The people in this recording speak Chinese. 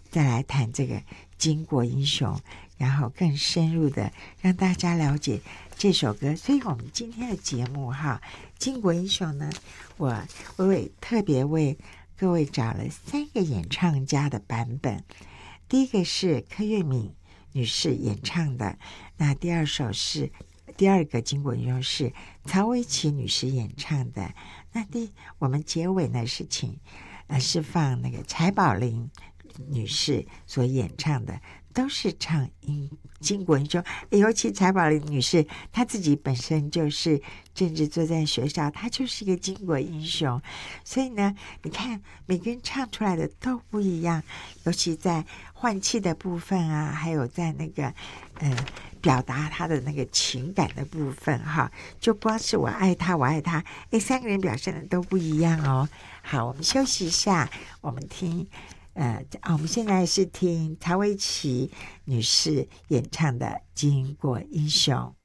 再来谈这个巾帼英雄，然后更深入的让大家了解这首歌。所以我们今天的节目哈，巾帼英雄呢，我特别为各位找了3个演唱家的版本。第一个是柯月敏女士演唱的，那第二个巾帼英雄是曹维琪女士演唱的。那我们结尾呢是放那个柴宝玲女士所演唱的，都是唱巾帼英雄。尤其柴宝玲女士她自己本身就是政治作战学校，她就是一个巾帼英雄，所以呢你看每个人唱出来的都不一样，尤其在换气的部分啊，还有在那个表达他的那个情感的部分哈，就光是我爱他，3个人表现的都不一样哦。好，我们休息一下，我们听我们现在是听曹维琪女士演唱的《巾帼英雄》。